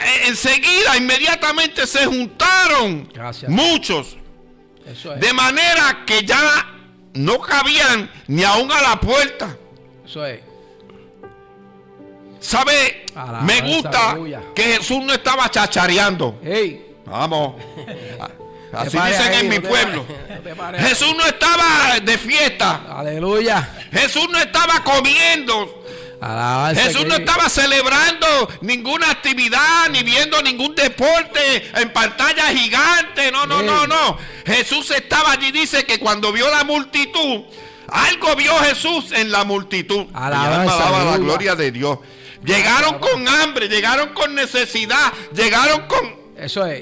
enseguida, inmediatamente se juntaron muchos. Eso es. De manera que ya no cabían ni aún a la puerta. Eso es. ¿Sabe? Me gusta que Jesús no estaba chachareando. Hey. Vamos. Así dicen en mi pueblo. Jesús no estaba de fiesta. Aleluya. Jesús no estaba comiendo. Jesús no estaba celebrando ninguna actividad ni viendo ningún deporte en pantalla gigante. No. Jesús estaba allí. Dice que cuando vio la multitud, algo vio Jesús en la multitud. Alaba la gloria de Dios. Llegaron con hambre, llegaron con necesidad, llegaron con... Eso es.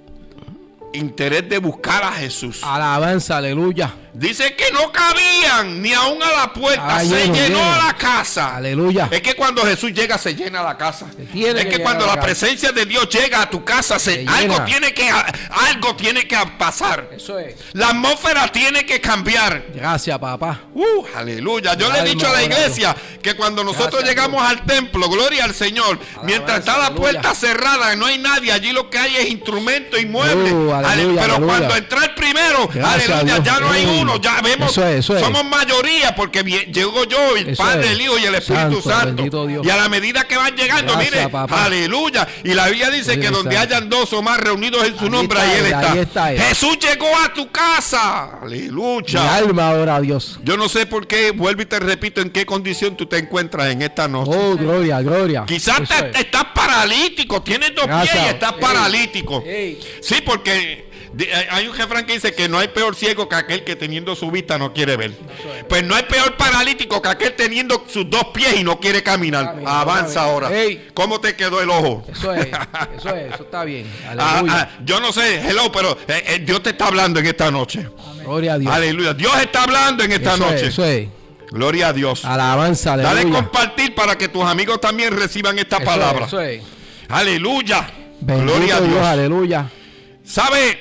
Interés de buscar a Jesús. Alabanza, aleluya. Dice que no cabían ni aún a la puerta. Se llenó la casa. Aleluya. Es que cuando Jesús llega se llena la casa. Es que cuando la presencia de Dios llega a tu casa algo tiene que pasar. Eso es. La atmósfera tiene que cambiar. Gracias, papá. Aleluya. Yo le he dicho a la iglesia que cuando nosotros llegamos al templo, gloria al Señor, mientras está la puerta cerrada, no hay nadie. Allí lo que hay es instrumento y muebles. Pero cuando entra el primero, aleluya, ya no hay uno. Ya vemos, somos mayoría porque llego yo, el Padre, el Hijo y el Espíritu Santo. Y a la medida que van llegando, mire, aleluya. Y la Biblia dice que donde hayan dos o más reunidos en su nombre, ahí Él está. Jesús llegó a tu casa. Aleluya. Mi alma adora a Dios. Yo no sé por qué, vuelvo y te repito, en qué condición tú te encuentras en esta noche. Oh, gloria, gloria. Quizás estás paralítico, tienes dos pies y estás paralítico. Sí, porque hay un refrán que dice que no hay peor ciego que aquel que teniendo su vista no quiere ver. Pues no hay peor paralítico que aquel teniendo sus dos pies y no quiere caminar. Avanza ahora. ¿Cómo te quedó el ojo? Eso está bien. Yo no sé, pero Dios te está hablando en esta noche. Gloria a Dios. Aleluya. Dios está hablando en esta noche. Eso es. Gloria a Dios. Alabanza, aleluya. Dale compartir para que tus amigos también reciban esta palabra. Eso es. Aleluya. Bendito Gloria a Dios. Aleluya. ¿Sabe?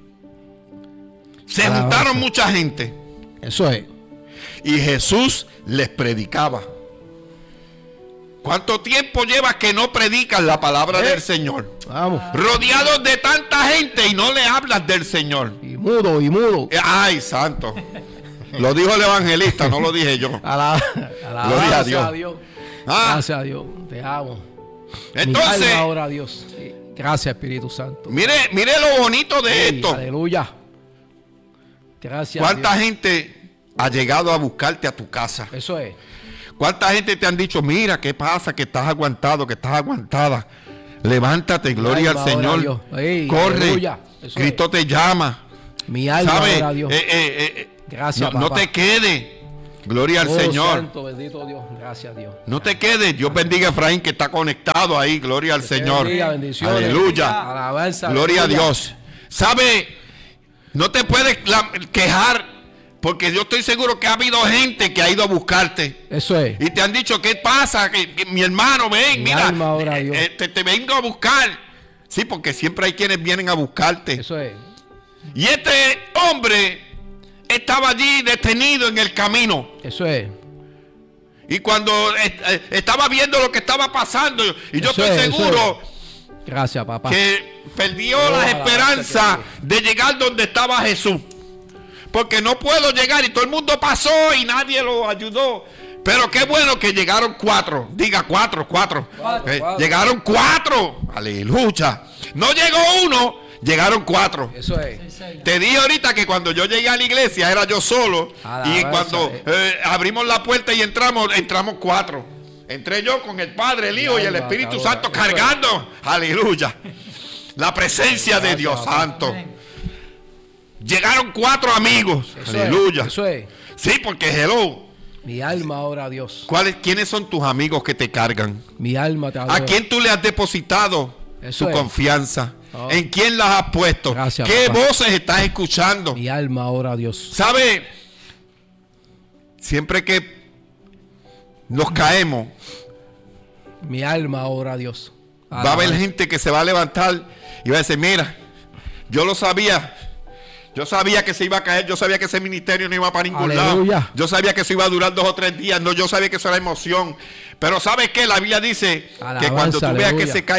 Se juntaron mucha gente. Eso es. Y Jesús les predicaba. ¿Cuánto tiempo llevas que no predicas la palabra del Señor? Vamos. Rodeados de tanta gente y no le hablas del Señor. Y mudo. Ay, santo. Lo dijo el evangelista, no lo dije yo. Gloria a Dios. Gracias a Dios. Te amo. Entonces, ahora a Dios. Gracias, Espíritu Santo. Mire lo bonito de esto. Aleluya. Gracias. ¿Cuánta gente ha llegado a buscarte a tu casa? Eso es. ¿Cuánta gente te han dicho, mira, qué pasa, que estás aguantado, que estás aguantada? Levántate, gloria al Señor. Corre, Cristo te llama. Mi alma adora a Dios. Gracias, no te quedes. Gloria al Señor. Santo, bendito Dios. Gracias, Dios. No te quedes. Dios bendiga a Efraín que está conectado ahí. Gloria al Señor. Aleluya. Alabanza. Gloria a Dios. ¿Sabe? No te puedes quejar porque yo estoy seguro que ha habido gente que ha ido a buscarte. Eso es. Y te han dicho, ¿qué pasa? Que mi hermano, ven, mira, te vengo a buscar. Sí, porque siempre hay quienes vienen a buscarte. Eso es. Y este hombre estaba allí detenido en el camino. Eso es. Y cuando estaba viendo lo que estaba pasando, y yo estoy seguro gracias, papá, que perdió la esperanza de llegar donde estaba Jesús. Porque no puedo llegar y todo el mundo pasó y nadie lo ayudó. Pero qué bueno que llegaron 4. Diga 4. Llegaron 4. Aleluya. No llegó 1, llegaron 4. Eso es. Te dije ahorita que cuando yo llegué a la iglesia era yo solo. Y cuando abrimos la puerta y entramos 4. Entré yo con el Padre, el Hijo y el Espíritu Santo cargando. Aleluya. La presencia de Dios Santo. Llegaron 4 amigos. Aleluya. Eso es. Sí, porque hello. Mi alma adora a Dios. ¿Quiénes son tus amigos que te cargan? Mi alma te adora. ¿A quién tú le has depositado tu confianza? ¿En quién las has puesto? Gracias, ¿Qué papá. voces estás escuchando? Mi alma adora a Dios. ¿Sabe? Siempre que nos caemos, mi alma adora a Dios. Va a haber gente que se va a levantar y va a decir, mira, yo lo sabía. Yo sabía que se iba a caer, yo sabía que ese ministerio no iba para ningún lado. Yo sabía que eso iba a durar 2 o 3 días. No, yo sabía que eso era emoción. Pero ¿sabes qué? La Biblia dice que cuando tú veas que se cae